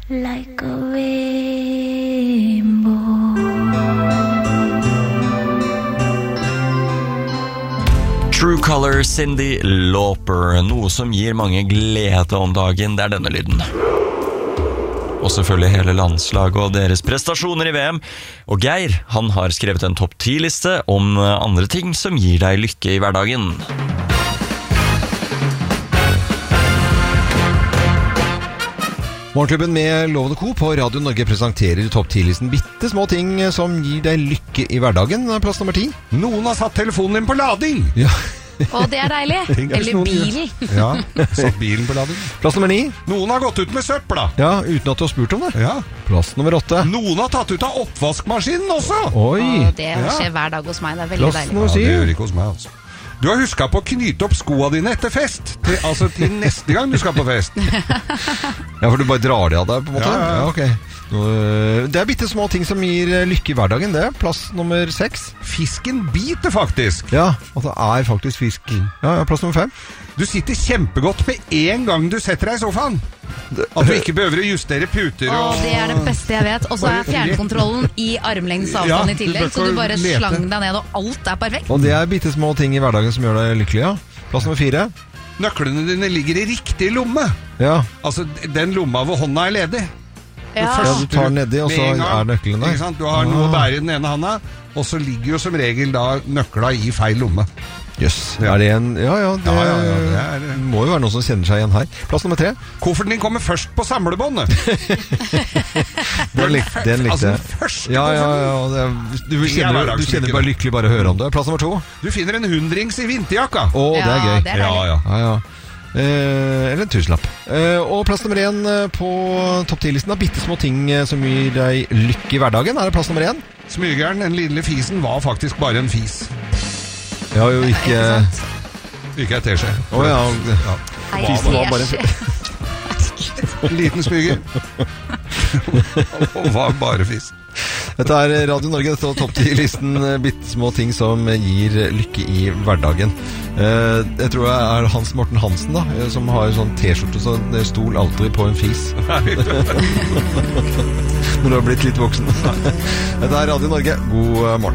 like a rainbow. True Color, Cyndi Lauper. Noe som gir mange glede om dagen, det er denne lyden. Og selvfølgelig hele landslaget og deres prestasjoner i VM. Og Geir, han har skrevet en topp 10-liste om andre ting som gir deg lykke i hverdagen. Morgenklubben med Lovende Co på Radio Norge presenterer topp 10-listen bitte små ting som gir deg lykke i hverdagen. Plass nummer 10. Noen har satt telefonen din på lading. Ja. Og det er deilig. Eller bilen. Ja, satt bilen på lading. Plass nummer 9. Noen har gått ut med søpla. Ja, uten at du har spurt om det. Ja. Plass nummer 8. Noen har tatt ut av oppvaskmaskinen også. Oi. Og det skjer hver dag hos meg. Det er veldig Plass deilig. nummer 7. Ja, det gjør ikke hos meg altså. Du har husket på å knyte opp skoene dine etter fest. Til neste gang du skal på fest. Ja, for du bare drar det av deg på en måte. Ja. Ok. Det er bitte små ting som gir lykke i hverdagen, det. Plass nummer 6. Fisken biter faktisk. Ja, at det er faktisk fisk. Ja, plass nummer 5. Du sitter kjempegodt med en gang du setter deg i sofaen. At du ikke behøver å justere puter og... Det er det beste jeg vet. Og så er fjernkontrollen i armlengdes avstand i tillegg. Så du bare slang deg ned, og alt er perfekt. Og det er bitte små ting i hverdagen som gjør deg lykkelig, ja. Plass nummer 4. Nøklene dine ligger i riktig lomme. Ja. Altså den lomma hvor hånda er ledig. Ja. Ja, du tar nedi, og så er nøkkelen der. Ikke sant? Du har noe å bære i den ene handa, og så ligger jo som regel da nøkla i feil lomme. Jøss, er det en... Ja, det må jo være noen som kjenner seg igjen her. Plass nummer 3. Kofferten din kommer først på samlebåndet. Den likte jeg. Altså den første Du kjenner bare lykkelig bare å høre om det. Plass nummer 2. Du finner en 100-rings i vinterjakka. Å, det er gøy. Det er deilig. Ja. Eller en tusenlapp. Og plass nummer 1 på topp 10-listen av bitte små ting som gir deg lykke i hverdagen. Er det plass nummer 1? Smygeren, den lille fisen, var faktisk bare en fis. Ja, jo ikke... Ikke et teskje. Åja. Fisen var bare en liten smyger. Og var bare fis. Dette er Radio Norge, dette er topp 10-listen bitte små ting som gir lykke i hverdagen. Jeg tror det er Hans Morten Hansen da, som har en sånn t-skjorte, så det stol alltid på en fis. Når du har blitt litt voksen. Dette er Radio Norge, god morgen.